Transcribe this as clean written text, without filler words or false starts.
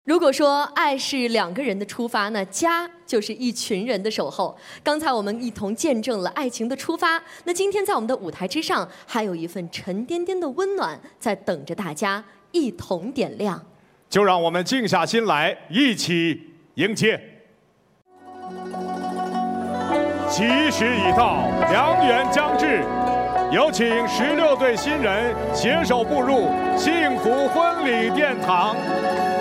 如果说爱是两个人的出发，那家就是一群人的守候。刚才我们一同见证了爱情的出发，那今天在我们的舞台之上，还有一份沉甸甸的温暖在等着大家一同点亮。 就让我们静下心来，一起迎接。吉时已到，良缘将至，有请16对新人携手步入幸福婚礼殿堂。